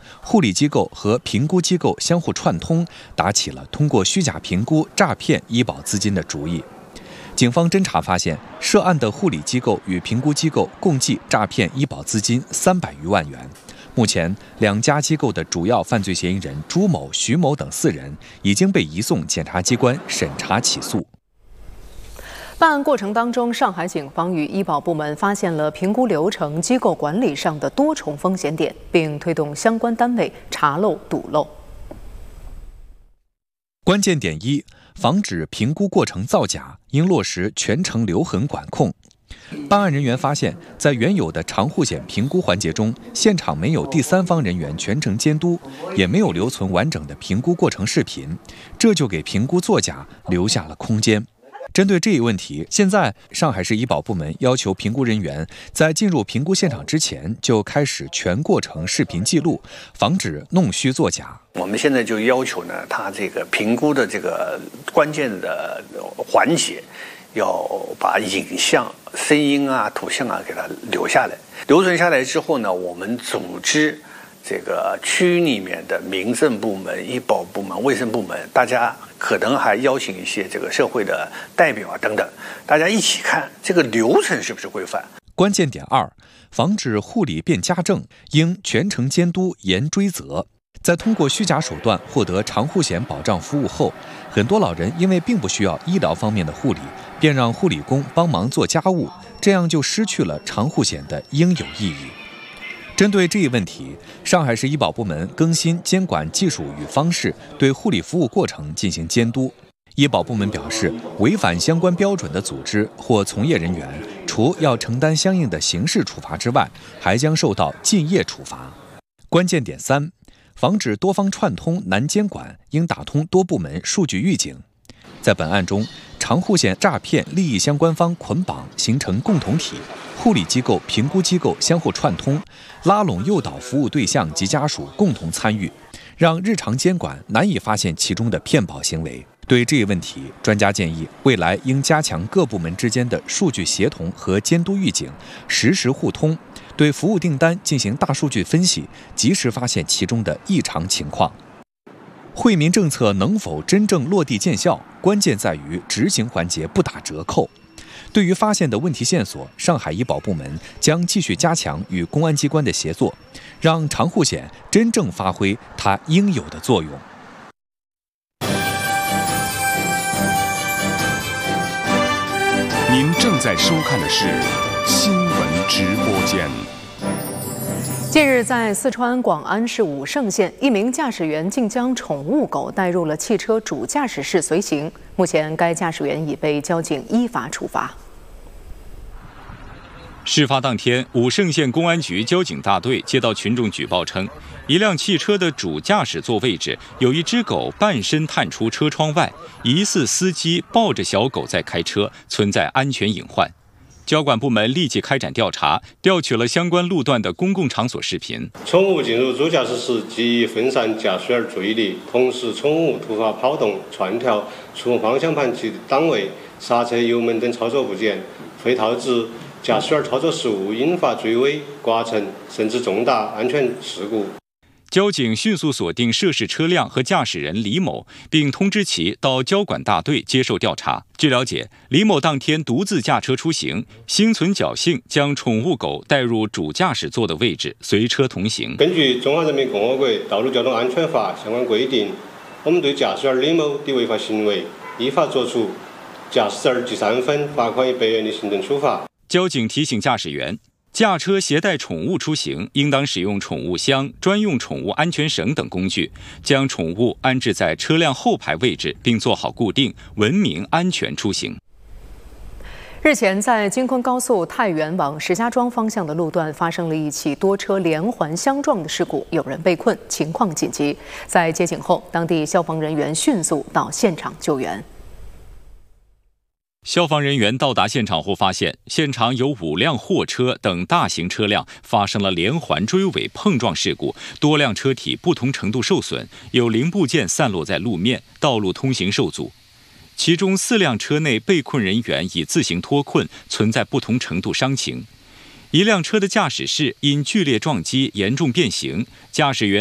护理机构和评估机构相互串通，打起了通过虚假评估诈骗医保资金的主意。警方侦查发现，涉案的护理机构与评估机构共计诈骗医保资金300余万元。目前，2家机构的主要犯罪嫌疑人朱某、徐某等4人已经被移送检察机关审查起诉。 办案过程当中，上海警方与医保部门发现了评估流程、机构管理上的多重风险点，并推动相关单位查漏堵漏。 关键点1：防止评估过程造假，应落实全程留痕管控。办案人员发现，在原有的长护险评估环节中，现场没有第三方人员全程监督，也没有留存完整的评估过程视频，这就给评估作假留下了空间。针对这一问题，现在上海市医保部门要求评估人员在进入评估现场之前就开始全过程视频记录，防止弄虚作假。 我们现在就要求呢，他这个评估的这个关键的环节，要把影像、声音啊、图像啊给它留下来。留存下来之后呢，我们组织这个区里面的民政部门、医保部门、卫生部门，大家可能还邀请一些这个社会的代表啊等等，大家一起看这个流程是不是规范。 关键点2：防止护理变家政，应全程监督、严追责。在通过虚假手段获得长护险保障服务后，很多老人因为并不需要医疗方面的护理，便让护理工帮忙做家务，这样就失去了长护险的应有意义。针对这一问题，上海市医保部门更新监管技术与方式，对护理服务过程进行监督。医保部门表示，违反相关标准的组织或从业人员，除要承担相应的刑事处罚之外，还将受到禁业处罚。关键点3：防止多方串通难监管，应打通多部门数据预警。在本案中，长护险诈骗利益相关方捆绑形成共同体，护理机构、评估机构相互串通，拉拢诱导服务对象及家属共同参与，让日常监管难以发现其中的骗保行为。对这一问题，专家建议未来应加强各部门之间的数据协同和监督预警，实时互通，对服务订单进行大数据分析，及时发现其中的异常情况。惠民政策能否真正落地见效，关键在于执行环节不打折扣。对于发现的问题线索，上海医保部门将继续加强与公安机关的协作，让长护险真正发挥它应有的作用。 您正在收看的是新闻直播间。 近日，在四川广安市武胜县，一名驾驶员竟将宠物狗带入了汽车主驾驶室随行。目前，该驾驶员已被交警依法处罚。 事发当天，武胜县公安局交警大队接到群众举报称，一辆汽车的主驾驶座位置有一只狗半身探出车窗外，疑似司机抱着小狗在开车，存在安全隐患。交管部门立即开展调查，调取了相关路段的公共场所视频。 宠物进入主驾驶室，极易分散驾驶员注意力，同时宠物突发跑动、窜跳、触摸方向盘及档位、刹车、油门等操作部件，非套致驾驶员操作失误，引发追尾、剐蹭甚至重大安全事故。 交警迅速锁定涉事车辆和驾驶人李某，并通知其到交管大队接受调查。据了解，李某当天独自驾车出行，心存侥幸将宠物狗带入主驾驶座的位置，随车同行。 根据《中华人民共和国道路交通安全法》相关规定，我们对驾驶员李某的违法行为依法作出驾驶证记3分、罚款100元的行政处罚。 交警提醒驾驶员，驾车携带宠物出行，应当使用宠物箱、专用宠物安全绳等工具，将宠物安置在车辆后排位置，并做好固定，文明安全出行。 日前，在京昆高速太原往石家庄方向的路段发生了一起多车连环相撞的事故，有人被困，情况紧急。在接警后，当地消防人员迅速到现场救援。 消防人员到达现场后发现，现场有5辆货车等大型车辆发生了连环追尾碰撞事故，多辆车体不同程度受损，有零部件散落在路面，道路通行受阻。其中4辆车内被困人员已自行脱困，存在不同程度伤情。一辆车的驾驶室因剧烈撞击严重变形，驾驶员